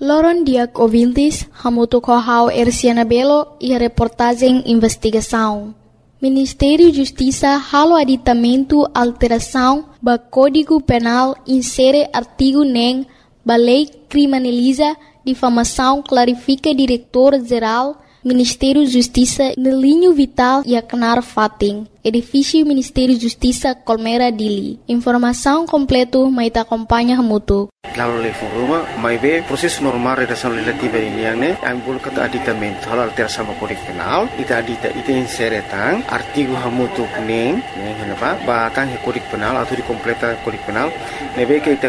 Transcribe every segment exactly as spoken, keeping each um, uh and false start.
Loron diak ouvintes, hamuto kohau Erciana Belo e a reportagem investigação. Ministério da Justiça halo aditamento alteração ba Código Penal insere artigo nem ba lei criminaliza difamação clarifica diretor-geral Ministério da Justiça no linho vital e Aknar Fating, edifício Ministério da Justiça Colmeira Dili. Informação completa mai ta acompanha hamuto. Lalu le foruma mai be proses normal redação legislativa ini yang ne ambul kata aditamento hal alteração ba Código Penal ita adita ita insere tang artigo hamutu neng neng henapa ba tang Código Penal atau di completa Código Penal ne be ke ita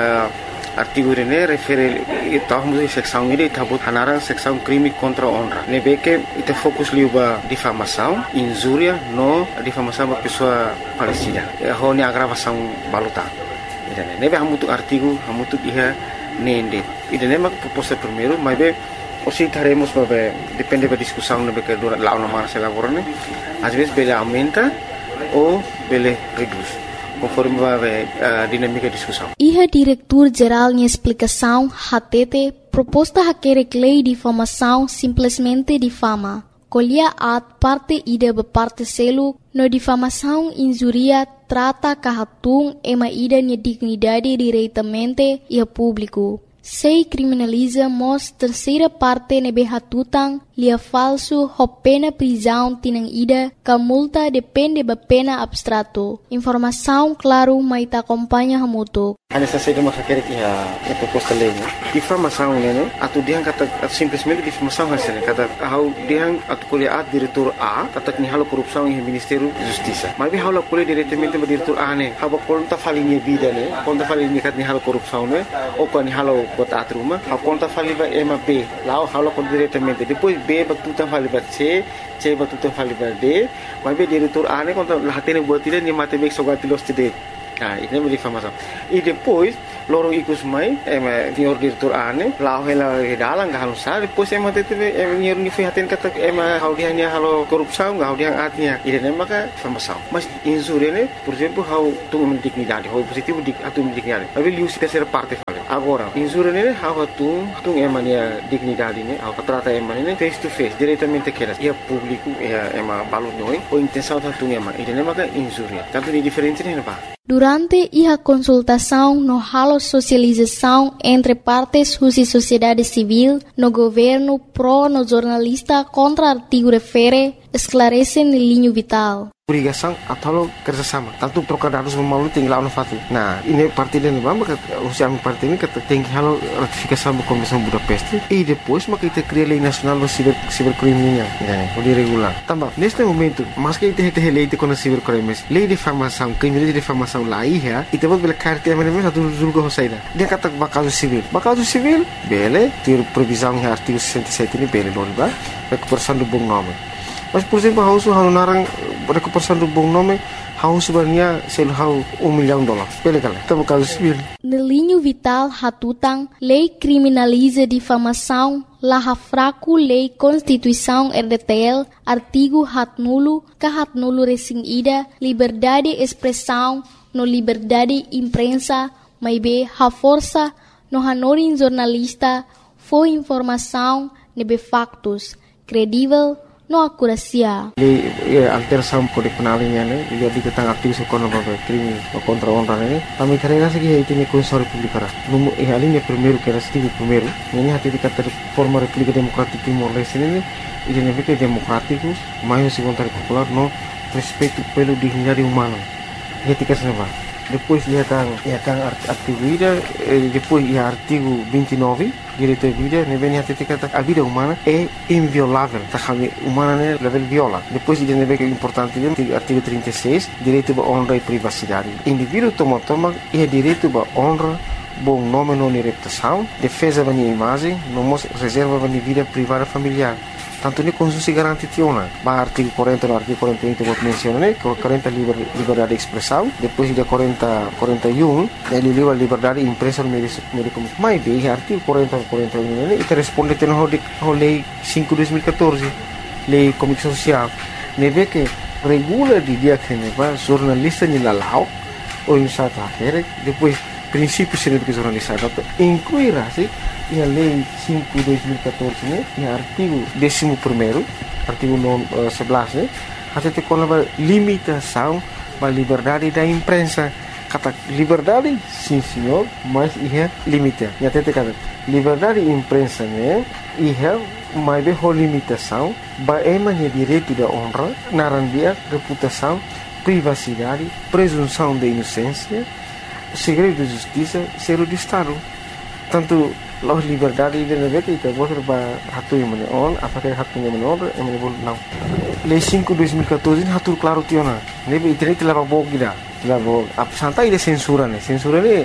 artigo ini refere ita hamutu seksão ini tabut hanarang seksão crime contra honra ne be ke ita fokus liu ba difamação injuria no difamação ba pessoa falecida ho ne agravação baluta. Nebe hamutu artigo hamutu iha nende. Ida nema proposta primeiro, mas be osi taremos babe depende da discussão nebe que dura lá uma marcha laborane. Às vezes bele aumenta ou bele reduz, conforme babe a dinâmica da discussão. Iha diretor geral em explicação hatete proposta hakere lei de difamação simplesmente difama. Colhia at parte ida ba parte selu no difamação injuria trata kahatung ema ida nya dignidade diretamente e a público. Sei criminaliza mos terceira parte nebe hatutang lia falso ho pena prisão tinang ida ka multa depende ba pena abstrato. Informação claro mai ta acompanha hamuto. Ana sa de makakere ki ha a proposta lei. Difamação nene atu diang kata simplesmente difamação hasene kata hau diang atu kuliah diretor A kata ni halo korupsão em Ministério da Justiça. Mas bi halo kuliah diretamente ba diretor A ne haba konta falinha vida ne konta falinha kat ni halo korupsão ne ou kan ni halo bot atruma ha konta faliba ema B lao halo kon diretamente depois B batuta faliba C C batuta faliba D mas bi diretor A ne konta lahatene botile ni matebek sogatilos tide. Ah, ini é difamação. E depois, loro ikus mai, é senhor diretor ane, lá ela redalang gak halusar, depois é mate teve é senhor ni foi haten kata é hau dia ni halo korupsão, gak hau dia atnya. Ini é maka difamação. Mas injúria ne, por exemplo, hau tu dignidade, hau positivo dik atu dignidade. Mas liu se terceira parte fala. Agora, injúria ne hau tu tu é mania dignidade ne, hau trata é mania face to face, diretamente que é público, é é ma balot noi, ou intenção tu é ma. Ini é maka injúria. Tanto ni diferente ne ba. Durante a consultação no halo socialização entre partes da sociedade civil, no governo pro no jornalista contra artigo refere, esclarece no linho vital. Obrigação atau kerjasama. Tanto trocar dados melalui tinggal no fatu. Nah, ini parti dan bamba usia parti ini kata tinggi halo ratifikasi da Convenção Budapest e depois maka kita cria lei nacional do ciber cibercriminal, né? O de regular. Também neste momento, mas que kita kita lei de com cibercrimes, lei de difamação, crime de difamação lá ia, e depois bela carta mesmo satu julgo hosaida. Dia kata bakal civil. Bakal civil, bele, ter previsão em artigo sessenta e sete ini bele non ba, recuperação do bom nome. Mas, por exemplo, hau su hau narang recuperação do bom nome, hau sebenarnya sel hau um milhão de dólares. Pele kala, tá caso civil. No linho vital hatutang, lei criminaliza difamação, la fraco lei Constituição R D T L, artigo hat nulo, ka hat nulo resing ida, liberdade expressão, no liberdade imprensa, mai be ha força, no hanorin jornalista, foi informação, nebe factos, credível, no acuracia. Lei alteração Código Penal ini ne, dia diketang artigo sekono babe crime contra honra ne. Kami carrega segi itu ni Constituição Republicana. Numo e ali ne primeiro que era artigo primeiro. Ini hati dikata forma República Democrática Timor Leste ne, ele ne fica democrático, mas se vontade popular no respeito pelo dignidade humana. Etika senava. Depois ia kan ia kan artigo ida, depois ia artigo vinte e nove, direito à vida, ne vem hati dikata a vida humana é inviolável, tá kami humana ne level viola. Depois ia ne vem que é importante dia artigo trinta e seis, direito à honra e privacidade. Indivíduo toma toma ia direito à honra, bom nome não e reputação, defesa da minha imagem, não reserva da minha vida privada familiar. Tanto ni Constituição garante tiona. Ba artigo quarenta no artigo quarenta e um que menciona né, quarenta liber, liberdade de expressão, depois de quarenta quarenta e um, ele livre liberdade de imprensa no meio de comunicação. Mas bem, artigo quarenta quarenta e um né, e responde tendo a lei cinco de dois mil e catorze, lei de comunicação social. Ne vê que regula de dia que ne va jornalista ni lalau ou em sata depois princípios científicos jornalizados, incluirá-se a Lei cinco de dois mil e catorze, né, e artigo décimo primeiro, artigo sebelas, né, até com a limitação da liberdade da imprensa. Kata liberdade, sim senhor, mas ia limita. E até kata liberdade da imprensa, né, ia mais bem a limitação, é direito da honra, narandia, reputação, privacidade, presunção de inocência, segredo de justiça, segredo de Estado. Tanto a liberdade de navegar que kita boleh hatu yang mana on, apakah hatu yang mana on, yang mana boleh não. Lei cinco de dois mil e catorze hatu claro tiona. Nebe internet lava bog gida, lava ap santai de censura ne, censura ne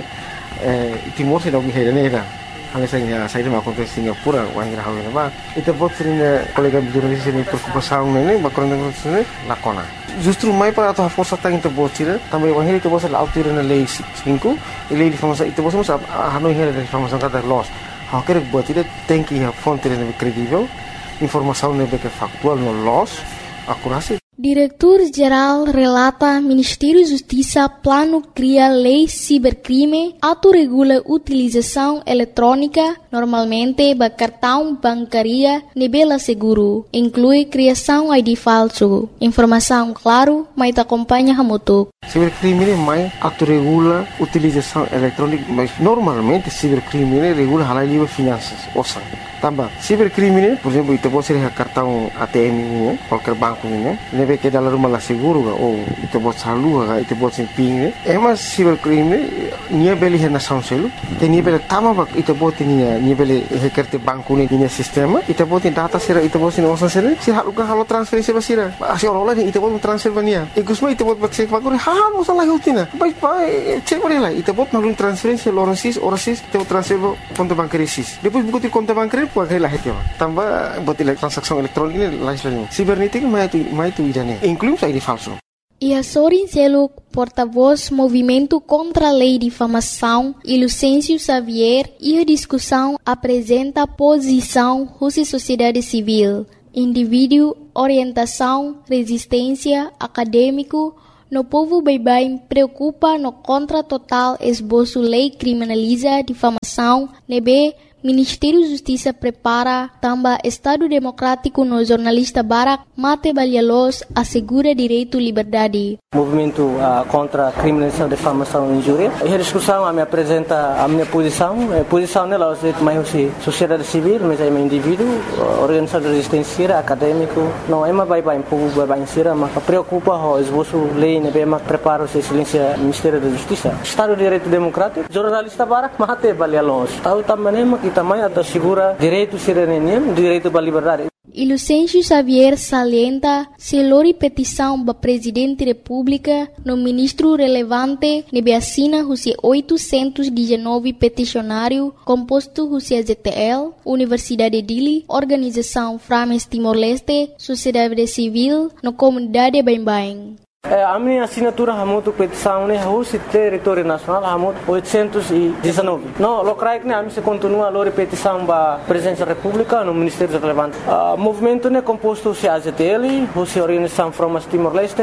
Timor se dog hera ne da. Hanya saya saya dah makan ke Singapura, orang kira hawa nama. Itu buat sering kolega jurnalis ini preocupação ne, bakal dengan sini lakona. Justru mai para atau força tá into botira, também o ele to bosa la altura na lei cinco, e lei de formação, itu bosa mas hanu hera de formação cada loss. Ha quer botira tem que a fonte ne credível, informação ne que factual no loss, akurasi. Diretor-Geral relata Ministério Justiça plano cria lei cibercrime, autorregula utilização eletrônica, normalmente ba cartão bancária nebela seguro, inclui criação I D falso. Informação claro, mas te acompanha hamutuk. Cibercrime mais autorregula utilização eletrônica, mas normalmente cibercrime regula halal livre finanças, ouçam. Tambah, cibercrime, por exemplo, itu pode ser cartão A T M ini, qualquer banco ini, nebe que dalam rumah seguro ga, ou itu pode salur ga, itu pode ser ping, eh mas cibercrime nia beli hena selu, que nia beli tama bak itu pode nia nia beli hekerte banco ni nia sistema, itu pode data sira itu pode ni osan sira, si halu ga halu transferensi basira, asi orang lain itu pode transfer bania, ikusma itu pode cek bagore, ha osan lagi utina, baik baik cek boleh lah, itu pode nalun transferensi loransis, orasis, itu transfer konto bankerisis, depois buku konto bankeri pakai lah itu, tambah buat transaksi elektronik ini lain lain. Sibernética mais tu mais tu idane, inclui I D falso. E a Sorin Seluk, porta-voz Movimento contra a Lei de Difamação, e Lucêncio Xavier, e a discussão apresenta posição Rússia Sociedade Civil, indivíduo, orientação, resistência, acadêmico. No povo bem-bem preocupa no contra total esboço lei criminaliza difamação, nebe Ministério da Justiça prepara também Estado Democrático no jornalista Barak Mate Balhalos assegura direito à liberdade. Movimento uh, contra a criminalização, difamação e injúria. Essa discussão a me apresenta a minha posição. A posição dela é mais sociedade civil, mas é um indivíduo, organização de resistência, acadêmico. Não é mais bem-bem, povo bem-bem, mas preocupa o esboço lei, né, bem, mas prepara o excelência Ministério da Justiça. Estado de Direito Democrático, jornalista Barak Mate Balhalos. Tahu também que também assegura direito cidadania, direito à liberdade. E Lucêncio Xavier salienta se lori petição para Presidente da República no ministro relevante nebe assina os oitocentos e dezenove peticionário composto os Z T L, Universidade de Dili, Organização Frames Timor-Leste, Sociedade Civil, no comunidade bem-bem. A minha assinatura hamutu petição né o território nacional hamut oitocentos e dezenove. Não, locais né a mim se continua a petição ba presidência da República no Ministério relevante. O movimento né composto se A Z T L, o Organização Frames Timor-Leste,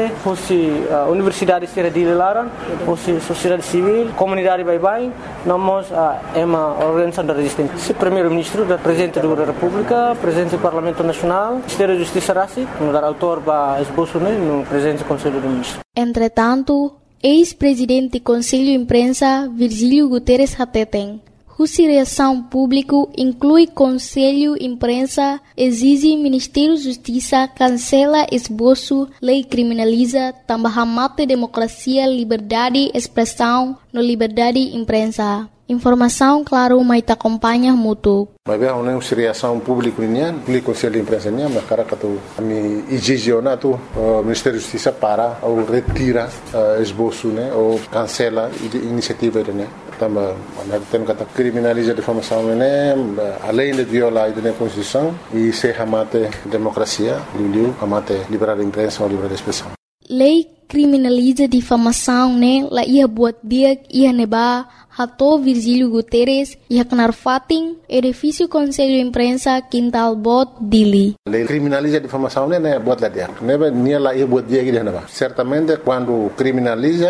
o Universidade de Laran, o Sociedade Civil, Comunidade Bye-Bye, nós é uma organização da resistência. O primeiro-ministro da Presidente da República, Presidente do Parlamento Nacional, Ministério da Justiça Rassi, no dar autor ba esboço né no Presidente do Conselho do Entretanto, ex-presidente do Conselho de Imprensa, Virgílio Guterres Hateten, cuja reação pública inclui Conselho de Imprensa, exige Ministério da Justiça cancela esboço, lei criminaliza, também mata democracia, liberdade, expressão, no liberdade de imprensa. Informação, claro, mas te acompanha mútuo. Mas bem, uma reação pública nian, pelo Conselho de Imprensa nian, mas cara que tu ami exige na tu Ministério da Justiça para ou retira esboço, né, ou cancela iniciativa né. Também, tem que criminalizar a difamação né, além de violar a Constituição e se amate democracia, liu, amate liberdade de imprensa ou liberdade de expressão. Lei criminaliza difamação, né? La ia buat dia ia neba hato Virgílio Guterres ia kenar fating edifício Conselho de Imprensa Quintal Bot Dili. Lei criminaliza difamação, né? Buat lá dia. Neba nia la ia buat dia que neba. Certamente quando criminaliza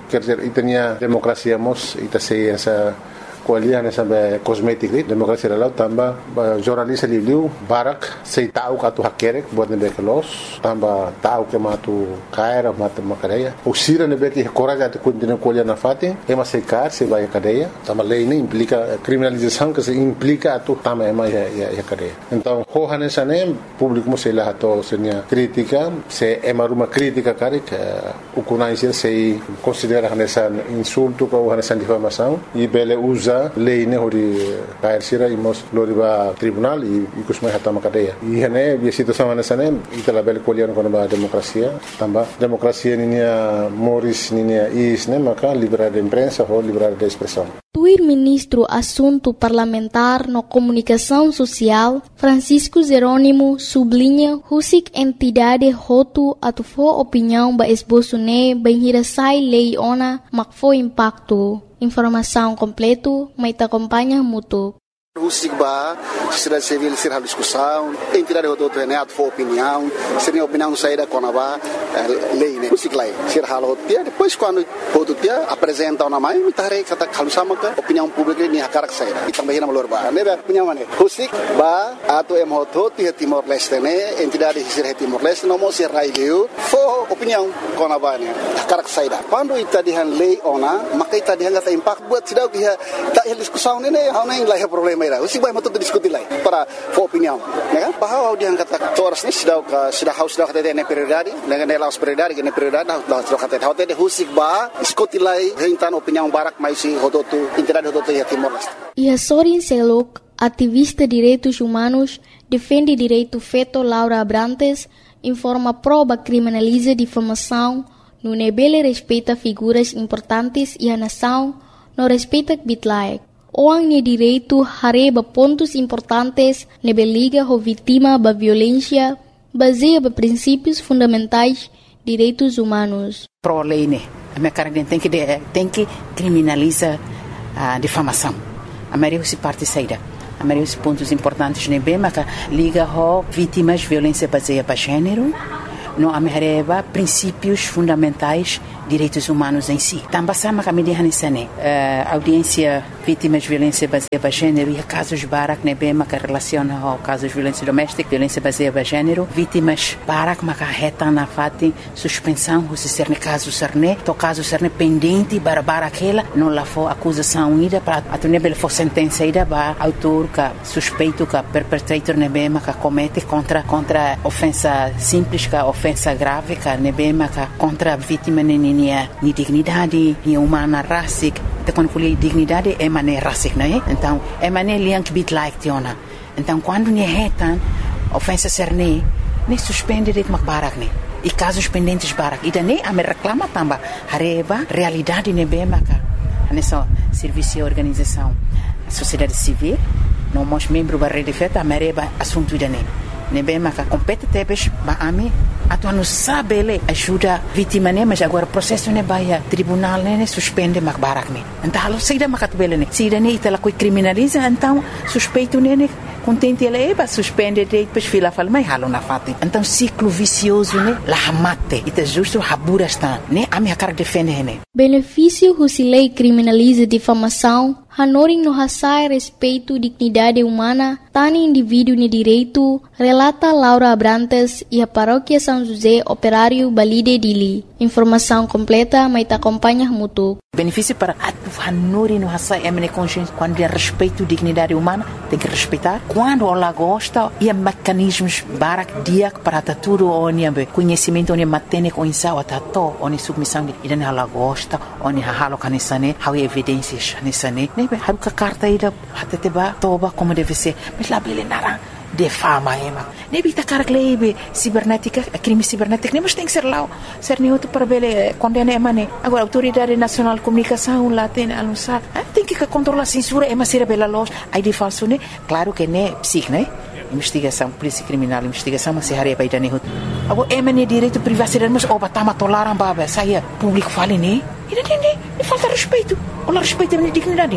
quer dizer, itanya demokrasia mos ita sei essa kualiah nessa kosmetik demokrasia lalau tamba jornalista liu barak sei tahu katu hakerek buat nebe kelos tamba tahu ke matu kaira matu makadeia usira nebe que coragem de continuar kualiah na fati é mas sei car sei vai cadeia tamba lei nem implica criminalização que se implica atu tamba é mais é cadeia então roha nessa nem público mo sei lá ato senia crítica se é uma crítica cara que o conhecer sei considera nessa insulto ou nessa difamação e bele usa lei ne hori kair sira imos loriba tribunal e kusmai hatama cadeia e hene bi situação nessa nem itala bele kualiah no ba demokrasia tamba demokrasia ninia moris ninia is ne maka liberdade de imprensa ou liberdade de expressão. O ministro Assunto Parlamentar no Comunicação Social, Francisco Jerônimo, sublinha que entidade roto atufo opinião ba esboço ne bem hirasai lei ona mak fo impacto. Informação completo, mas te acompanha muito. O SIGBA, sociedade civil, ser a discussão, entidade do outro né, for opinião, ser a opinião saída com a lei, né, o SIGLA, ser a rotia, depois quando o dia apresenta uma mãe, me tarei kata kalusama ka opinião pública ni hakar saída. E também na malorba, né, opinião né. O SIGBA, ato em roto, tia Timor Leste né, entidade ser Timor Leste, não mostra raio, for opinião com a mãe, hakar saída. Quando ita dihan lei ona, maka ita dihan kata impact buat sidau dia tak diskusão né, hau nem lah problema. O SIGBA é muito discutir lá para a opinião, né? Bahwa dia kata toras ni sudah sudah haus sudah kata ne prioridade, dengan ne laos prioridade, ne prioridade dah sudah kata dah kata o SIGBA diskutir lá então opinião barak mais si hodotu entidade hodotu ya Timor Leste. E a Sorin Selok, ativista de direitos humanos, defende direito feito Laura Abrantes, informa prova criminaliza difamação, no nebele respeita figuras importantes e a nação, não respeita bitlaek. Orang ni direito hareba pontos importantes nebe liga ho vítima ba violência baseia ba princípios fundamentais direitos humanos. Pro lei né, a minha cara tem que tem que criminaliza a difamação. A maioria se parte saída. A maioria os pontos importantes nebe maka liga ho vítimas violência baseia ba gênero. No amereba princípios fundamentais direitos humanos em si. Também sama kami dihan isane audiência vítimas de violência baseada em gênero e casos barak nebe maka relaciona ao casos de violência doméstica, violência baseada em gênero, vítimas barak maka reta na fati suspensão se ser ne caso serne, to caso serne pendente para bara aquela não lá for acusação ida para a nebe for sentença ida ba autor ka suspeito ka perpetrator nebe maka comete contra contra ofensa simples ka ofensa grave ka nebe maka contra vítima ne Nia, ni dignidade, ni humana racic, então quando falei dignidade é maneira racic, não é? Então é maneira liang bit like tiona. Então quando ni retan ofensa serne, ni suspende de makbarak ni. E casos pendentes barak, e daí a me reclama tamba, hareba realidade ne bem maka. Nessa serviço e organização, a sociedade civil, não mos membro da rede feta, a mereba assunto daí. Nebe maka compete tebes ba ami atu anu sabele ajuda vítima ne mas agora processo ne baia tribunal ne suspende mak barak ne então halo seida makat bele ne seida ne itala coi criminaliza então suspeito ne contente ele eba suspende de depois fila fala mai halo na fati então ciclo vicioso ne la hamate ita justo habura está ne ami akar defende ne benefício se lei criminaliza difamação Hanoring no hasai respeito dignidade humana, tani indivíduo ni direito, relata Laura Abrantes e a paróquia São José Operário Balide Dili. Informação completa, mas te acompanha muito. Benefício para Hanoring no hasai é minha consciência quando é respeito dignidade humana, tem que respeitar. Quando ela gosta, e há mecanismos barak diak para tudo onde há conhecimento onde matene com insau atato onde submissão de ida ela gosta, onde halo kanisane, há evidências kanisane. Haru ka carta ida hateteba toba como deve ser mas lá bele nara de fama ema nebi ta cara glebe cibernética crime cibernético mas tem que ser lá ser neutro para bele condena emane agora autoridade nacional de comunicação lá tem anunciar tem que controlar censura ema ser bela loja aí de falso né claro que né psic né investigação polícia criminal investigação mas se hare para idane agora emane direito privacidade mas oba tama tolaram baba saia público fale né e não tem falta respeito olha respeito a dignidade né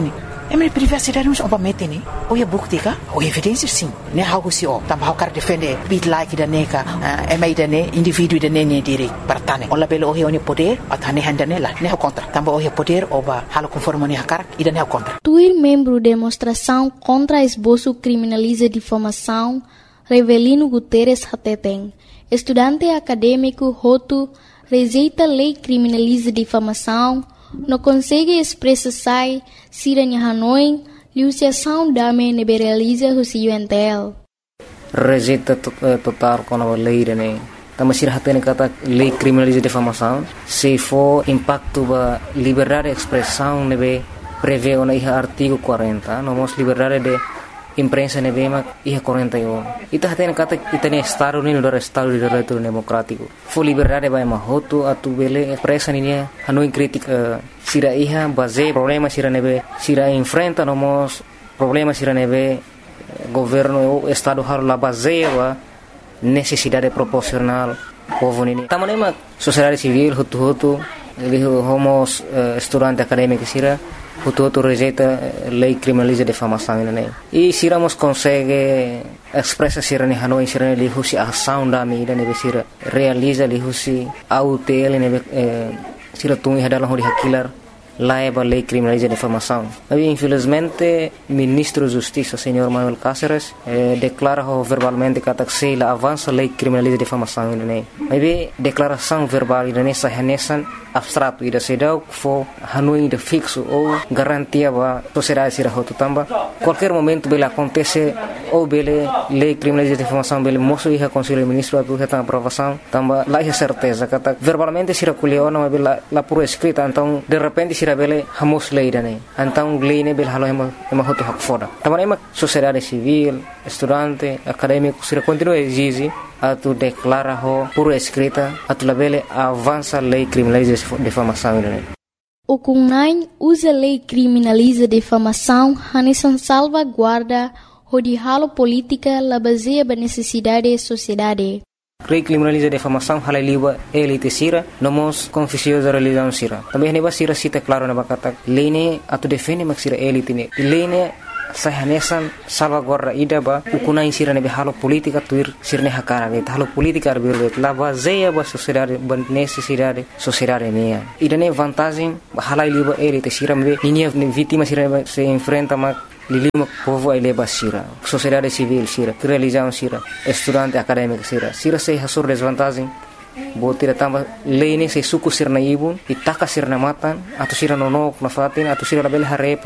É minha privacidade não obamete né. Ou é bukti ka? Ou evidência sim. Né algo se ó. Também o cara defende bit like da neca, é mais da né indivíduo da né né direito para tane. Olha pelo o é poder, a tane handa nela. Né o contra. Também o é poder ou ba halo conforme né cara e da né o contra. Tuir membro demonstração contra esboço criminaliza difamação, Revelino Guterres Hateteng, estudante acadêmico Hotu, rejeita lei criminaliza difamação, não consegue expressar siranya Hanoi, liuciação dame neberaliza husi U N T L. Rejeita total com a lei, né? Também se hatene kata lei criminaliza difamação, se for impacto ba liberdade de expressão nebe prevê na artigo quarenta, nomos liberdade de imprensa nebema iha quarenta e um. Ita hatene kata ita ne Estado ni no Estado de Direito Democrático. Fo liberdade ba mahoto atu bele expressa ni hanoi crítica sira iha base problema sira nebe sira enfrenta nomos problema sira nebe governo o Estado har la base ba necessidade proporcional povo nini. Tamanema sociedade civil hutu hutu ele homos uh, estudante acadêmico sira hutu hutu rejeita lei criminaliza difamação né. E siramos consegue expressa sira ni Hanoi sira ni husi ação da mi ne sira realiza li husi autel ne sira tungi hadalah hori hakilar laiba lei criminaliza difamação. Mas infelizmente ministro da Justiça senhor Manuel Cáceres eh, declara verbalmente que se la avança lei criminaliza difamação né. Mas declaração verbal ne sahanesan abstrato ida sedau fo Hanoi de fixo ou garantia ba sociedade sira hotu tamba qualquer momento bela acontece ou bele lei criminaliza difamação bele moço iha conselho ministro atu heta aprovação tamba lá é certeza kata verbalmente sira kuliona mas bela la por escrita então de repente sira bele hamos lei dane então lei ne bele halo ema ema hotu hak foda tamba ema sociedade civil estudante acadêmico sira continua exige atu declara ho por escrita atu labele avança lei criminaliza difamação né. O Kunnain usa lei criminaliza difamação hanesan salvaguarda hodihalo política la baseia ba necessidade da sociedade. Lei criminaliza difamação halaliwa elite sira nomos confusiosa religião sira. Também neba sira cita claro na bakata lei ne atu defende mak sira elite ne. Lei ne sahanesan salvaguarda ida ba ukunain sira nebe halo politika tuir sirne hakara ge halo politika arbirde la baseia ba sociedade ba necessidade sociedade mea ida ne vantagem halai liba elite sira me ninia vítima sira se enfrenta ma lilima povo ai leba sira sociedade civil sira religião sira estudante acadêmico sira sira se hasur desvantagem botira tamba lei ne se suku sirna ibun itaka sirna matan atau sira nonok na fatin atau sira label hare